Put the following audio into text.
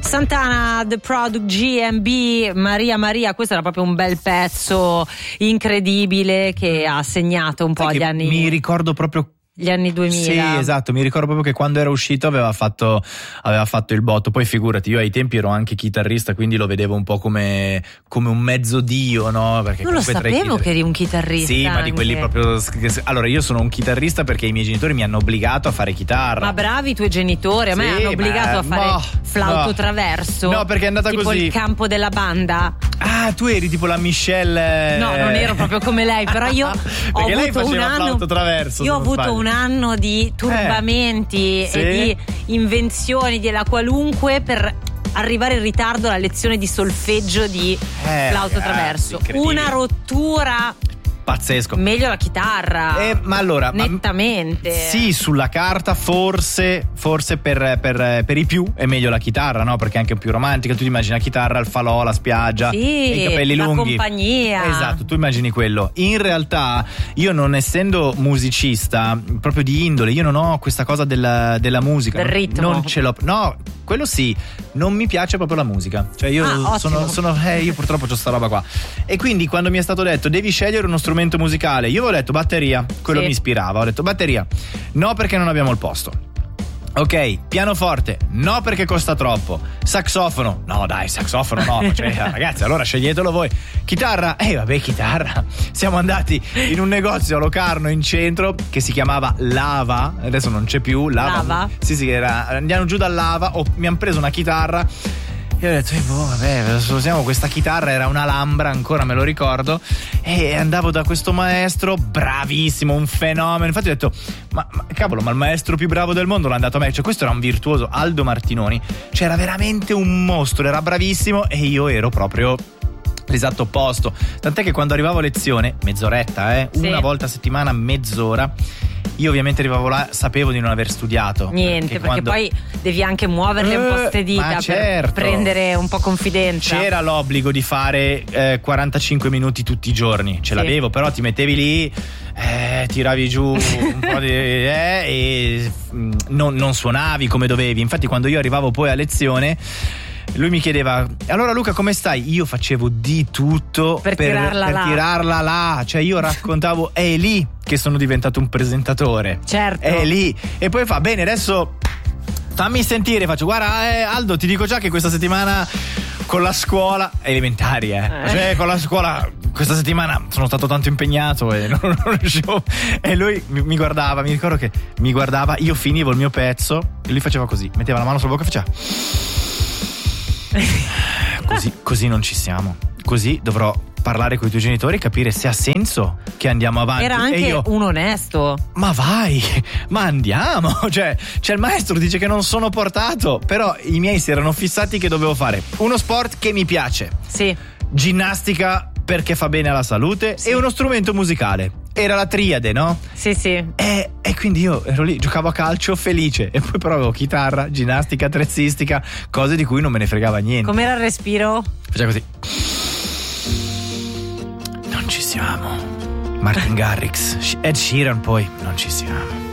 Santana, The Product, GMB, Maria, questo era proprio un bel pezzo incredibile che ha segnato un po' gli anni. Mi ricordo proprio gli anni 2000. Sì, esatto, mi ricordo proprio che quando era uscito aveva fatto il botto. Poi figurati, io ai tempi ero anche chitarrista, quindi lo vedevo un po' come un mezzo dio, no? Perché non lo sapevo che eri un chitarrista. Sì, ma di quelli proprio. Allora, io sono un chitarrista perché i miei genitori mi hanno obbligato a fare chitarra. Ma bravi i tuoi genitori, a me hanno obbligato a fare flauto traverso. No, perché è andata tipo così. Tipo il campo della banda. Ah, tu eri tipo la Michelle. No, non ero proprio come lei, però io ho perché avuto lei faceva un anno. Flauto traverso. Io ho avuto un anno di turbamenti sì. e di invenzioni della qualunque per arrivare in ritardo alla lezione di solfeggio di flauto traverso. Una rottura. Pazzesco. Meglio la chitarra. Ma allora, nettamente. Sì, sulla carta forse per i più è meglio la chitarra, no? Perché è anche più romantica. Tu ti immagini la chitarra, il falò, la spiaggia, sì, i capelli lunghi. La compagnia. Esatto, tu immagini quello. In realtà io, non essendo musicista proprio di indole, io non ho questa cosa della musica. Del ritmo. Non ce l'ho. No, quello sì, non mi piace proprio la musica. Cioè io io purtroppo c'ho sta roba qua. E quindi quando mi è stato detto devi scegliere uno strumento musicale, io avevo detto batteria, quello mi ispirava, ho detto batteria, no perché non abbiamo il posto. Ok, pianoforte, no perché costa troppo. Saxofono, no dai, saxofono no, cioè, ragazzi, allora sceglietelo voi. Chitarra, vabbè, chitarra. Siamo andati in un negozio a Locarno in centro che si chiamava Lava, adesso non c'è più. Lava? Sì, andiamo giù da Lava, mi hanno preso una chitarra. Io ho detto, vabbè, usiamo questa chitarra, era una Lambra, ancora me lo ricordo, e andavo da questo maestro, bravissimo, un fenomeno. Infatti ho detto, ma cavolo, ma il maestro più bravo del mondo l'ha dato a me. Cioè, questo era un virtuoso, Aldo Martinoni, cioè era veramente un mostro, era bravissimo, e io ero proprio l'esatto opposto. Tant'è che quando arrivavo a lezione, mezz'oretta, una volta a settimana, mezz'ora, io ovviamente arrivavo là, sapevo di non aver studiato. Niente, perché poi devi anche muoverle un po' ste dita per prendere un po' confidenza. C'era l'obbligo di fare 45 minuti tutti i giorni, ce l'avevo, però ti mettevi lì, tiravi giù un po' e non suonavi come dovevi. Infatti quando io arrivavo poi a lezione, lui mi chiedeva, allora Luca come stai? Io facevo di tutto per tirarla là. Cioè io raccontavo, è lì che sono diventato un presentatore. Certo. È lì. E poi fa, bene, adesso fammi sentire. Faccio, guarda Aldo, ti dico già che questa settimana con la scuola elementari, cioè con la scuola questa settimana sono stato tanto impegnato e non riuscivo. E lui mi guardava, mi ricordo che mi guardava, io finivo il mio pezzo e lui faceva così, metteva la mano sulla bocca e faceva così non ci siamo. Così dovrò parlare con i tuoi genitori e capire se ha senso che andiamo avanti. Era anche un onesto. Ma vai, ma andiamo. Cioè il maestro dice che non sono portato, però i miei si erano fissati che dovevo fare uno sport che mi piace. Sì. Ginnastica perché fa bene alla salute, sì, e uno strumento musicale. Era la triade, no? Sì. E quindi io ero lì, giocavo a calcio felice, e poi però avevo chitarra, ginnastica, attrezzistica, cose di cui non me ne fregava niente. Com'era il respiro? Faceva così. Non ci siamo. Martin Garrix, Ed Sheeran, poi non ci siamo.